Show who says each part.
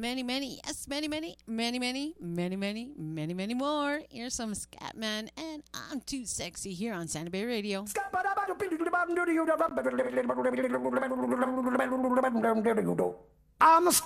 Speaker 1: many, many, yes, many, many, many, many, many, many, many, many more. Here's some Scatman and I'm Too Sexy here on Santa Bay Radio.
Speaker 2: I'm a